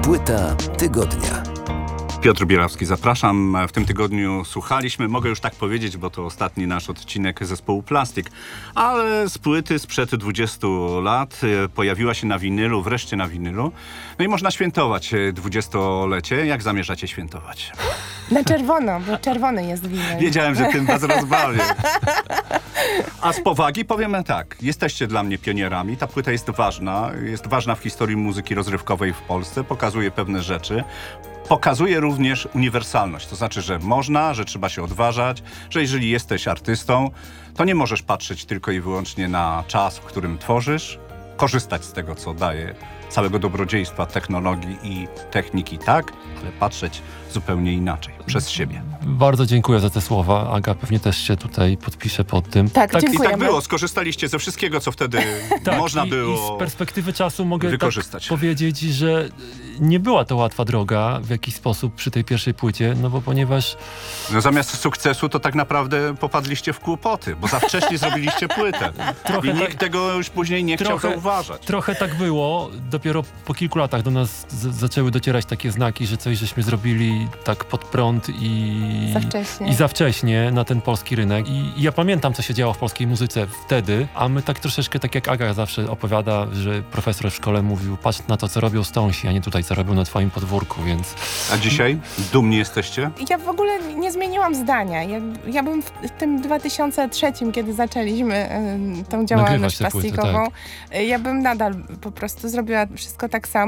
Płyta tygodnia. Piotr Bielawski, zapraszam. W tym tygodniu słuchaliśmy, mogę już tak powiedzieć, bo to ostatni nasz odcinek zespołu Plastik, ale z płyty sprzed 20 lat pojawiła się na winylu, wreszcie na winylu. No i można świętować 20-lecie. Jak zamierzacie świętować? Na czerwono, bo czerwony jest winyl. Wiedziałem, że tym was rozbawię. A z powagi powiemy tak, jesteście dla mnie pionierami, ta płyta jest ważna w historii muzyki rozrywkowej w Polsce, pokazuje pewne rzeczy. Pokazuje również uniwersalność, to znaczy, że można, że trzeba się odważać, że jeżeli jesteś artystą, to nie możesz patrzeć tylko i wyłącznie na czas, w którym tworzysz, korzystać z tego, co daje całego dobrodziejstwa technologii i techniki, tak, ale patrzeć zupełnie inaczej, przez siebie. Bardzo dziękuję za te słowa. Aga pewnie też się tutaj podpisze pod tym. Tak, dziękujemy. I tak było, skorzystaliście ze wszystkiego, co wtedy można było I z perspektywy czasu mogę wykorzystać. tak powiedzieć, że nie była to łatwa droga w jakiś sposób przy tej pierwszej płycie, no bo ponieważ... No zamiast sukcesu to tak naprawdę popadliście w kłopoty, bo za wcześnie zrobiliście płytę. I nikt tego już później nie chciał zauważać. Trochę tak było. Dopiero po kilku latach do nas zaczęły docierać takie znaki, że coś żeśmy zrobili tak pod prąd i za wcześnie na ten polski rynek. I ja pamiętam, co się działo w polskiej muzyce wtedy, a my tak troszeczkę, tak jak Aga zawsze opowiada, że profesor w szkole mówił, patrz na to, co robią Stonesi, a nie tutaj, co robią na twoim podwórku, więc... A dzisiaj? Dumni jesteście? Ja w ogóle nie zmieniłam zdania. Ja byłem w tym 2003, kiedy zaczęliśmy tą działalność plastikową. Płyty, tak. Ja bym nadal po prostu zrobiła wszystko tak samo.